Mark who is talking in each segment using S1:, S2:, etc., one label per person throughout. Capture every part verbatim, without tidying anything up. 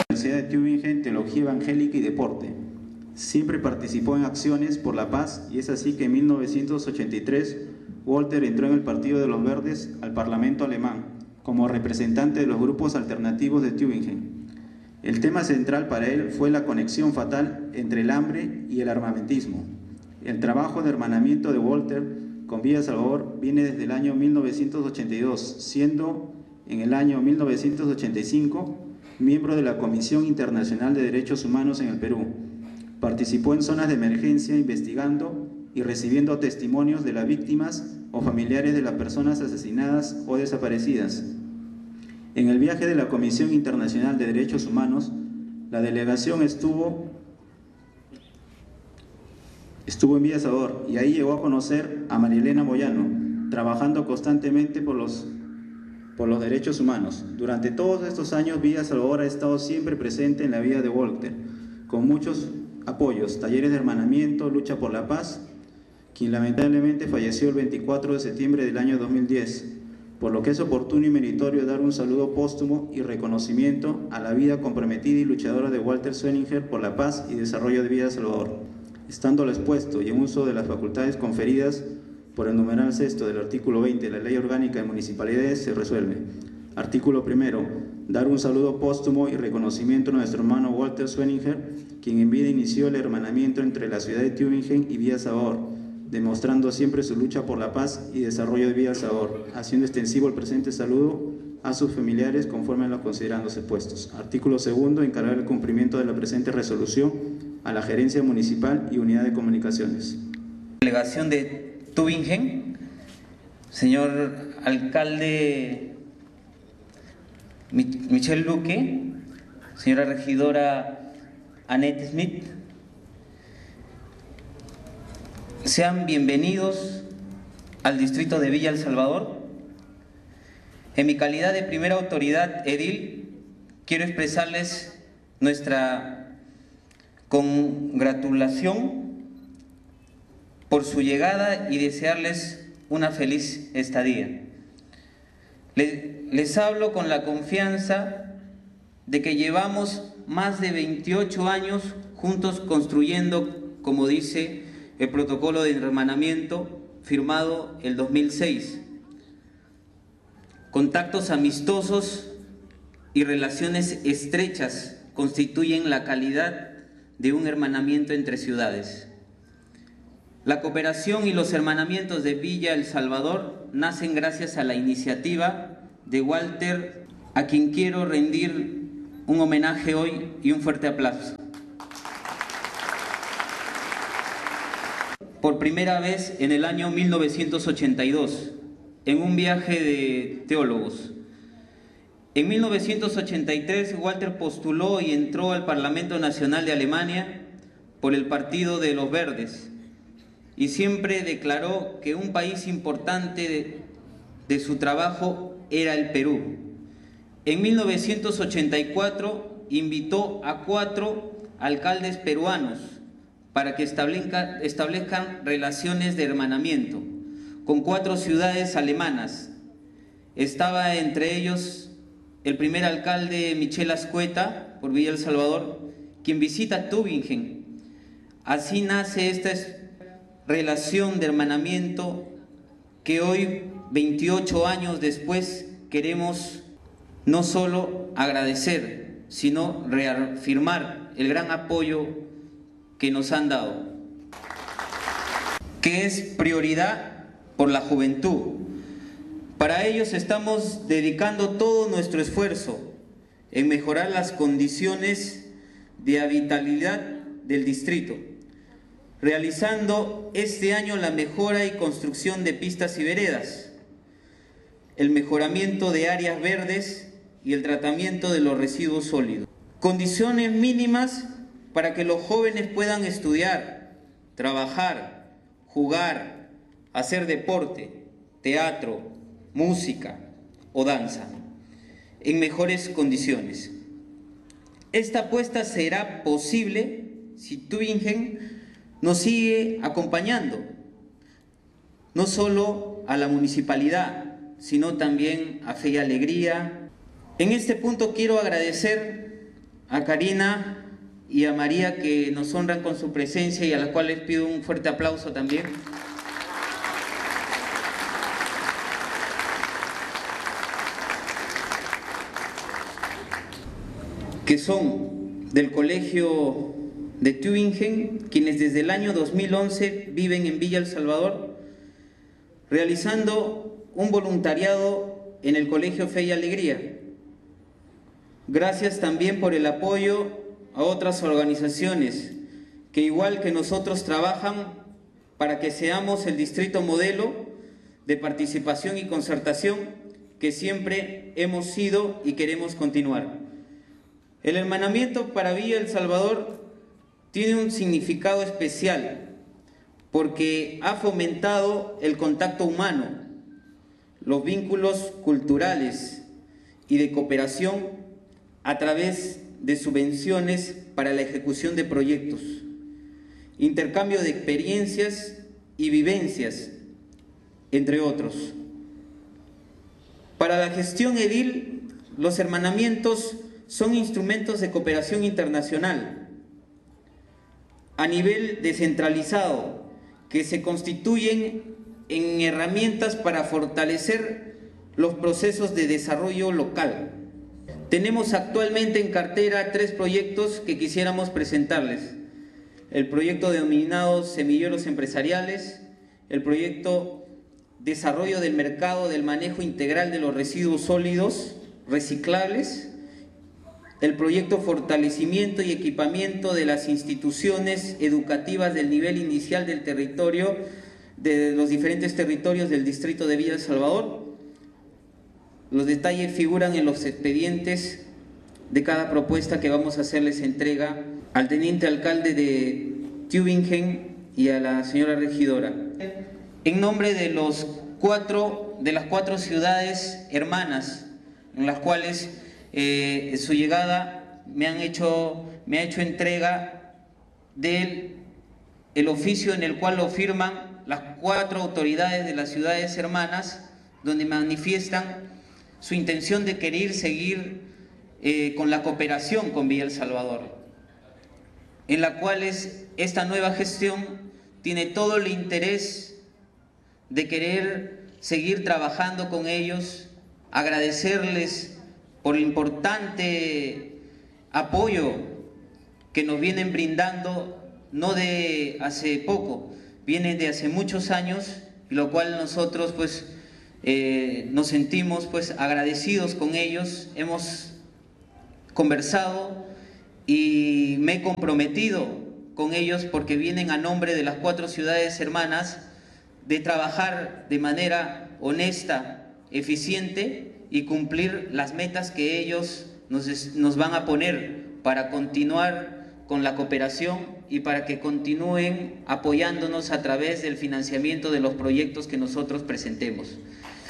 S1: Universidad de Tübingen, Teología Evangélica y Deporte. Siempre participó en acciones por la paz y es así que en mil novecientos ochenta y tres Walter entró en el Partido de los Verdes al Parlamento alemán como representante de los grupos alternativos de Tübingen. El tema central para él fue la conexión fatal entre el hambre y el armamentismo. El trabajo de hermanamiento de Walter con Villa Salvador viene desde el año mil novecientos ochenta y dos, siendo en el año mil novecientos ochenta y cinco miembro de la Comisión Internacional de Derechos Humanos en el Perú. Participó en zonas de emergencia investigando y recibiendo testimonios de las víctimas o familiares de las personas asesinadas o desaparecidas. En el viaje de la Comisión Internacional de Derechos Humanos, la delegación estuvo, estuvo en Villa Salvador y ahí llegó a conocer a María Elena Moyano, trabajando constantemente por los, por los derechos humanos. Durante todos estos años, Villa Salvador ha estado siempre presente en la vida de Walter, con muchos apoyos, talleres de hermanamiento, lucha por la paz, quien lamentablemente falleció el veinticuatro de septiembre del año dos mil diez. Por lo que es oportuno y meritorio dar un saludo póstumo y reconocimiento a la vida comprometida y luchadora de Walter Swenninger por la paz y desarrollo de Villa Salvador, estando al expuesto y en uso de las facultades conferidas por el numeral sexto del artículo veinte de la Ley Orgánica de Municipalidades se resuelve. Artículo primero. Dar un saludo póstumo y reconocimiento a nuestro hermano Walter Swenninger, quien en vida inició el hermanamiento entre la ciudad de Tübingen y Villa Salvador, demostrando siempre su lucha por la paz y desarrollo de Villa Salvador, haciendo extensivo el presente saludo a sus familiares conforme a los considerandos expuestos. Artículo segundo. Encargar el cumplimiento de la presente resolución a la Gerencia Municipal y Unidad de Comunicaciones.
S2: Delegación de Tübingen, señor alcalde Michel Luque, señora regidora Annette Smith, sean bienvenidos al distrito de Villa El Salvador. En mi calidad de primera autoridad edil, quiero expresarles nuestra congratulación por su llegada y desearles una feliz estadía. Les, les hablo con la confianza de que llevamos más de veintiocho años juntos construyendo, como dice el protocolo de hermanamiento firmado el dos mil seis. Contactos amistosos y relaciones estrechas constituyen la calidad de un hermanamiento entre ciudades. La cooperación y los hermanamientos de Villa El Salvador nacen gracias a la iniciativa de Walter, a quien quiero rendir un homenaje hoy y un fuerte aplauso. Por primera vez en el año mil novecientos ochenta y dos, en un viaje de teólogos. En mil novecientos ochenta y tres, Walter postuló y entró al Parlamento Nacional de Alemania por el Partido de los Verdes y siempre declaró que un país importante de, de su trabajo era el Perú. En mil novecientos ochenta y cuatro invitó a cuatro alcaldes peruanos para que establezcan, establezcan relaciones de hermanamiento con cuatro ciudades alemanas. Estaba entre ellos el primer alcalde Michel Ascueta por Villa El Salvador, quien visita Tübingen. Así nace esta relación de hermanamiento que hoy, veintiocho años después, queremos no solo agradecer, sino reafirmar el gran apoyo que nos han dado, que es prioridad por la juventud. Para ellos estamos dedicando todo nuestro esfuerzo en mejorar las condiciones de habitabilidad del distrito, realizando este año la mejora y construcción de pistas y veredas, el mejoramiento de áreas verdes y el tratamiento de los residuos sólidos. Condiciones mínimas para que los jóvenes puedan estudiar, trabajar, jugar, hacer deporte, teatro, música o danza, en mejores condiciones. Esta apuesta será posible si Tübingen nos sigue acompañando, no solo a la municipalidad, sino también a Fe y Alegría. En este punto quiero agradecer a Karina y a María, que nos honran con su presencia y a las cuales pido un fuerte aplauso también. Que son del Colegio de Tübingen, quienes desde el año dos mil once viven en Villa El Salvador, realizando un voluntariado en el Colegio Fe y Alegría. Gracias también por el apoyo a otras organizaciones que, igual que nosotros, trabajan para que seamos el distrito modelo de participación y concertación que siempre hemos sido y queremos continuar. El hermanamiento para Villa El Salvador tiene un significado especial porque ha fomentado el contacto humano, los vínculos culturales y de cooperación a través de subvenciones para la ejecución de proyectos, intercambio de experiencias y vivencias, entre otros. Para la gestión edil, los hermanamientos son instrumentos de cooperación internacional a nivel descentralizado que se constituyen en herramientas para fortalecer los procesos de desarrollo local. Tenemos actualmente en cartera tres proyectos que quisiéramos presentarles. El proyecto denominado Semilleros Empresariales, el proyecto Desarrollo del Mercado del Manejo Integral de los Residuos Sólidos Reciclables, el proyecto Fortalecimiento y Equipamiento de las instituciones educativas del nivel inicial del territorio, de los diferentes territorios del distrito de Villa El Salvador. Los detalles figuran en los expedientes de cada propuesta que vamos a hacerles entrega al teniente alcalde de Tübingen y a la señora regidora. En nombre de, los cuatro, de las cuatro ciudades hermanas, en las cuales eh, su llegada me, han hecho, me ha hecho entrega del el oficio en el cual lo firman las cuatro autoridades de las ciudades hermanas, donde manifiestan su intención de querer seguir eh, con la cooperación con Villa El Salvador, en la cual es, esta nueva gestión tiene todo el interés de querer seguir trabajando con ellos, agradecerles por el importante apoyo que nos vienen brindando, no de hace poco, viene de hace muchos años, lo cual nosotros pues eh, nos sentimos pues agradecidos con ellos. Hemos conversado y me he comprometido con ellos, porque vienen a nombre de las cuatro ciudades hermanas, de trabajar de manera honesta, eficiente y cumplir las metas que ellos nos, nos van a poner para continuar con la cooperación y para que continúen apoyándonos a través del financiamiento de los proyectos que nosotros presentemos.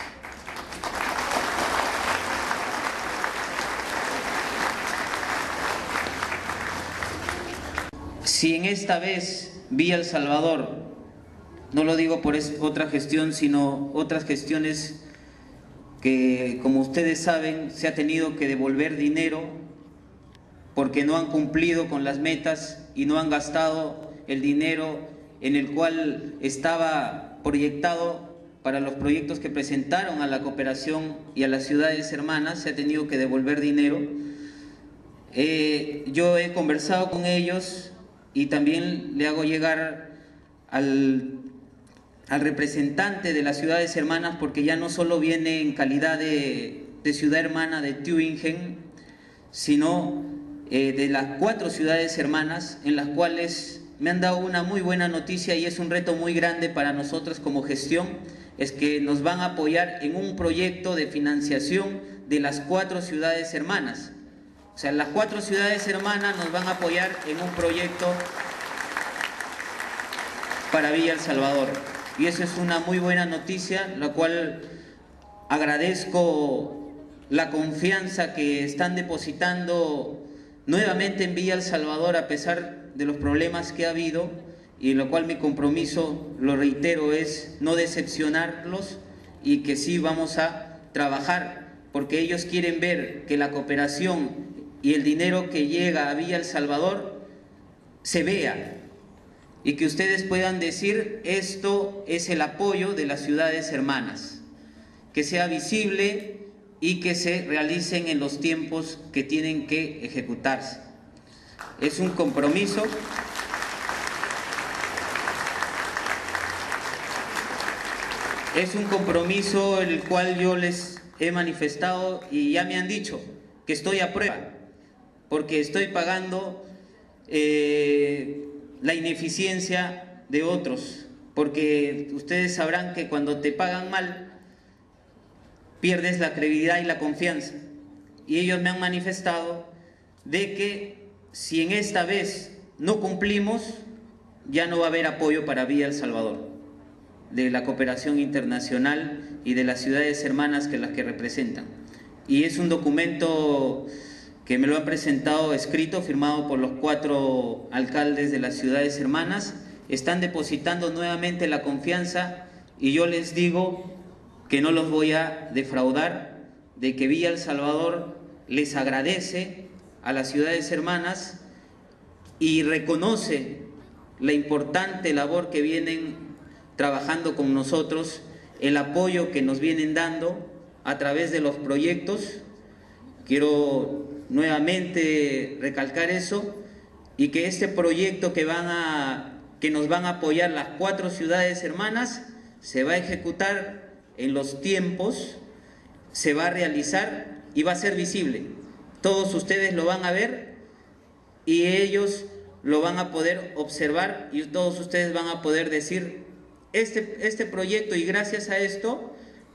S2: Si en esta vez Villa El Salvador, no lo digo por otra gestión, sino otras gestiones que, como ustedes saben, se ha tenido que devolver dinero porque no han cumplido con las metas y no han gastado el dinero en el cual estaba proyectado para los proyectos que presentaron a la cooperación y a las ciudades hermanas. Se ha tenido que devolver dinero. Eh, yo he conversado con ellos y también le hago llegar al, al representante de las ciudades hermanas, porque ya no solo viene en calidad de, de ciudad hermana de Tübingen, sino eh, de las cuatro ciudades hermanas, en las cuales me han dado una muy buena noticia, y es un reto muy grande para nosotros como gestión, es que nos van a apoyar en un proyecto de financiación de las cuatro ciudades hermanas. O sea, las cuatro ciudades hermanas nos van a apoyar en un proyecto para Villa El Salvador. Y eso es una muy buena noticia, la cual agradezco la confianza que están depositando nuevamente en Villa El Salvador, a pesar de los problemas que ha habido, y lo cual mi compromiso, lo reitero, es no decepcionarlos y que sí vamos a trabajar, porque ellos quieren ver que la cooperación y el dinero que llega a Villa El Salvador se vea y que ustedes puedan decir: esto es el apoyo de las ciudades hermanas, que sea visible y que se realicen en los tiempos que tienen que ejecutarse. Es un compromiso. Es un compromiso el cual yo les he manifestado y ya me han dicho que estoy a prueba, porque estoy pagando eh, la ineficiencia de otros, porque ustedes sabrán que cuando te pagan mal, pierdes la credibilidad y la confianza. Y ellos me han manifestado de que si en esta vez no cumplimos, ya no va a haber apoyo para Villa El Salvador, de la cooperación internacional y de las ciudades hermanas que las que representan. Y es un documento que me lo han presentado escrito, firmado por los cuatro alcaldes de las ciudades hermanas. Están depositando nuevamente la confianza y yo les digo que no los voy a defraudar, de que Villa El Salvador les agradece a las ciudades hermanas y reconoce la importante labor que vienen trabajando con nosotros, el apoyo que nos vienen dando a través de los proyectos. Quiero nuevamente recalcar eso, y que este proyecto que, van a, que nos van a apoyar las cuatro ciudades hermanas se va a ejecutar en los tiempos, se va a realizar y va a ser visible. Todos ustedes lo van a ver y ellos lo van a poder observar y todos ustedes van a poder decir: este, este proyecto, y gracias a esto,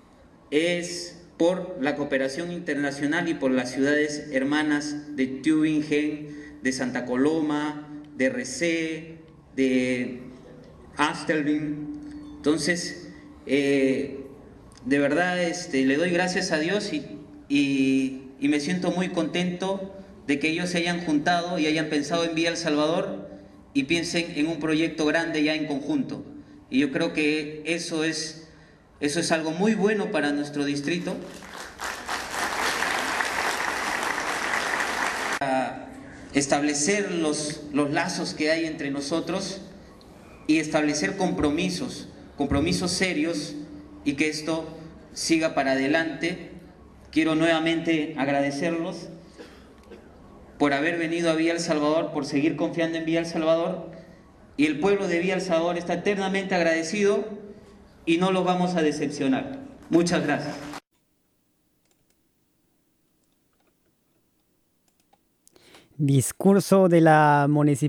S2: es por la cooperación internacional y por las ciudades hermanas de Tübingen, de Santa Coloma, de Recé, de Amstelveen. Entonces, eh, de verdad este, le doy gracias a Dios y, y, y me siento muy contento de que ellos se hayan juntado y hayan pensado en Villa El Salvador y piensen en un proyecto grande ya en conjunto. Y yo creo que eso es, eso es algo muy bueno para nuestro distrito. Para establecer los, los lazos que hay entre nosotros y establecer compromisos, compromisos serios, y que esto siga para adelante. Quiero nuevamente agradecerlos por haber venido a Villa El Salvador, por seguir confiando en Villa El Salvador, y el pueblo de Villa El Salvador está eternamente agradecido y no los vamos a decepcionar. Muchas gracias.
S3: Discurso de la municipalidad.